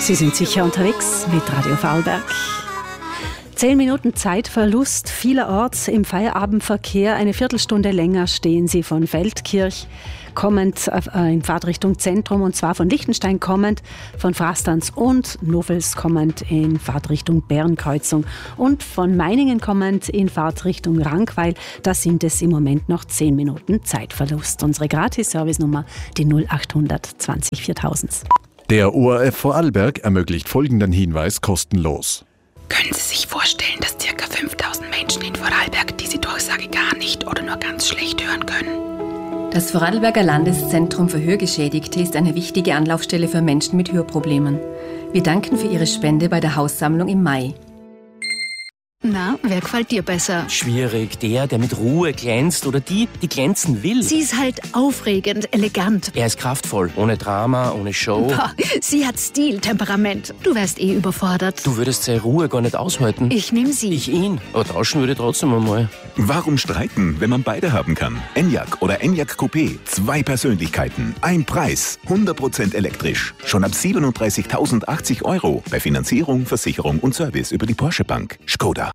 Sie sind sicher unterwegs mit Radio Vorarlberg. 10 Minuten Zeitverlust vielerorts im Feierabendverkehr. Eine Viertelstunde länger stehen Sie von Feldkirch kommend in Fahrtrichtung Zentrum, und zwar von Liechtenstein kommend, von Frastanz und Novels kommend in Fahrtrichtung Bärenkreuzung und von Meiningen kommend in Fahrtrichtung Rankweil. Da sind es im Moment noch 10 Minuten Zeitverlust. Unsere Gratis-Service-Nummer, die 0800 20 4000. Der ORF Vorarlberg ermöglicht folgenden Hinweis kostenlos. Können Sie sich vorstellen, dass ca. 5000 Menschen in Vorarlberg diese Durchsage gar nicht oder nur ganz schlecht hören können? Das Vorarlberger Landeszentrum für Hörgeschädigte ist eine wichtige Anlaufstelle für Menschen mit Hörproblemen. Wir danken für Ihre Spende bei der Haussammlung im Mai. Na, wer gefällt dir besser? Schwierig, der mit Ruhe glänzt oder die glänzen will. Sie ist halt aufregend, elegant. Er ist kraftvoll, ohne Drama, ohne Show. Boah, sie hat Stil, Temperament. Du wärst überfordert. Du würdest seine Ruhe gar nicht aushalten. Ich nehm sie. Ich ihn. Aber tauschen würde ich trotzdem einmal. Warum streiten, wenn man beide haben kann? Enyaq oder Enyaq Coupé. 2 Persönlichkeiten, ein Preis. 100% elektrisch. Schon ab 37.080 €. Bei Finanzierung, Versicherung und Service über die Porsche Bank. Skoda.